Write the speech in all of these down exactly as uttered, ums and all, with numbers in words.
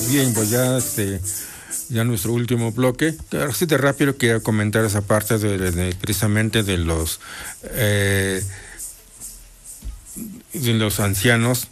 Bien, pues ya este ya nuestro último bloque. Así de rápido quería comentar esa parte de, de, de precisamente de los eh, de los ancianos.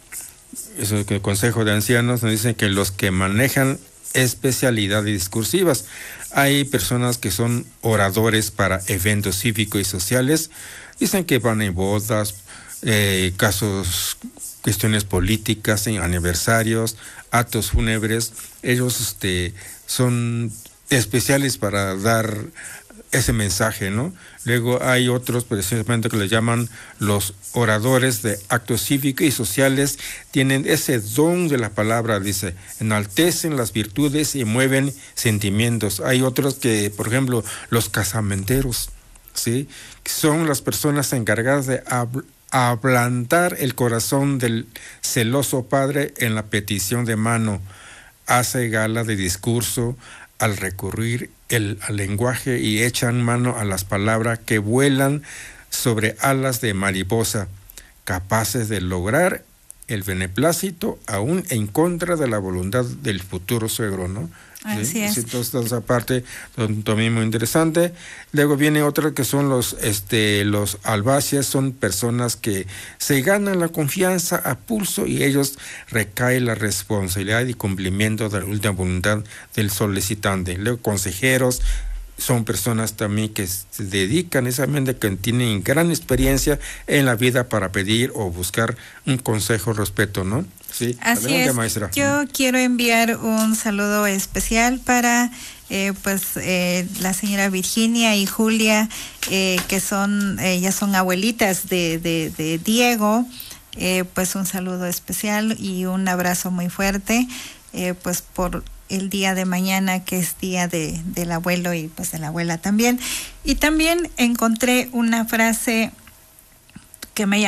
Eso que el Consejo de Ancianos nos dice que los que manejan especialidades discursivas, hay personas que son oradores para eventos cívicos y sociales, dicen que van en bodas, eh, casos, cuestiones políticas, en aniversarios, actos fúnebres. Ellos este, son especiales para dar ese mensaje, ¿no? Luego hay otros precisamente que le llaman los oradores de actos cívicos y sociales, tienen ese don de la palabra, dice, enaltecen las virtudes y mueven sentimientos. Hay otros que, por ejemplo, los casamenteros, ¿sí? Son las personas encargadas de hablar, ablandar el corazón del celoso padre en la petición de mano, hace gala de discurso al recurrir el, al lenguaje y echan mano a las palabras que vuelan sobre alas de mariposa, capaces de lograr el beneplácito aún en contra de la voluntad del futuro suegro, ¿no? Así ¿Sí? es. Entonces, esa parte también muy interesante. Luego viene otra que son los, este, los albacias, son personas que se ganan la confianza a pulso y ellos recae la responsabilidad y cumplimiento de la última voluntad del solicitante. Luego consejeros, son personas también que se dedican exactamente, que tienen gran experiencia en la vida para pedir o buscar un consejo, respeto, ¿no? Sí, así adelante, es. Maestra. Yo quiero enviar un saludo especial para eh, pues eh, la señora Virginia y Julia, eh, que son, ellas son abuelitas de, de, de Diego. Eh, pues un saludo especial y un abrazo muy fuerte, eh, pues por el día de mañana, que es día de, del abuelo y pues de la abuela también. Y también encontré una frase que me